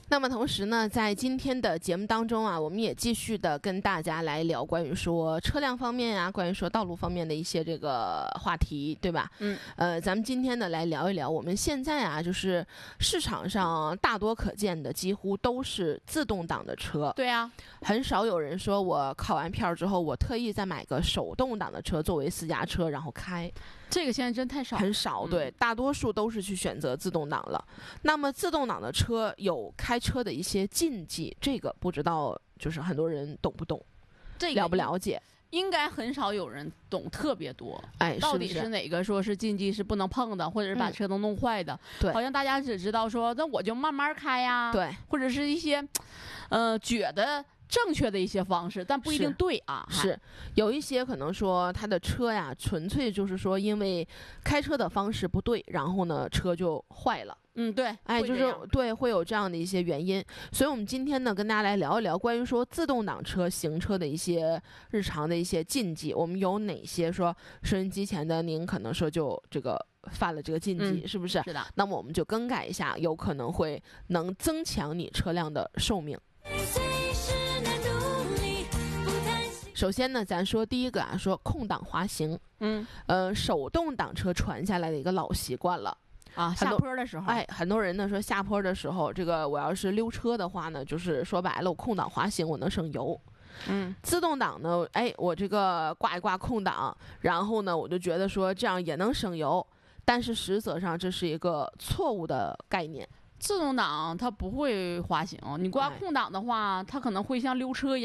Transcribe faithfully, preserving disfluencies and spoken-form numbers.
那么同时呢，在今天的节目当中啊，我们也继续的跟大家来聊关于说车辆方面啊，关于说道路方面的一些这个话题，对吧？ 嗯， 呃，咱们今天呢来聊一聊，我们现在啊，就是市场上大多可见的几乎都是自动挡的车。 对啊， 很少有人说我考完票之后，我特意再买个手动挡的车作为私家车然后开。 这个现在真太少， 很少，对、嗯，大多数都是去选择自动挡了。那么自动挡的车有开车的一些禁忌，这个不知道就是很多人懂不懂， 这个了不了解？ 应该很少有人懂特别多。 哎， 到底是哪个说是禁忌是不能碰的，或者是把车都弄坏的？ 嗯、对， 好像大家只知道说，那我就慢慢开呀， 对， 或者是一些，呃，觉得正确的一些方式，但不一定对啊。 是，是有一些可能说他的车呀，纯粹就是说因为开车的方式不对，然后呢车就坏了。 嗯，对， 哎，就是对，会有这样的一些原因。所以我们今天呢，跟大家来聊一聊关于说自动挡车行车的一些日常的一些禁忌。我们有哪些说收音机前的您可能说就这个犯了这个禁忌， 嗯、 是不是？ 是的。 那么我们就更改一下，有可能会能增强你车辆的寿命。首先呢，咱说第一个啊，说空挡滑行， 嗯， 呃，手动挡车传下来的一个老习惯了啊。下坡的时候， 哎，很多人呢说下坡的时候，这个我要是溜车的话呢，就是说白了，我空挡滑行我能省油。 嗯， 自动挡呢，哎，我这个挂一挂空挡，然后呢，我就觉得说这样也能省油，但是实则上这是一个错误的概念。 自动挡它不会滑行，你挂空挡的话，它可能会像溜车一样。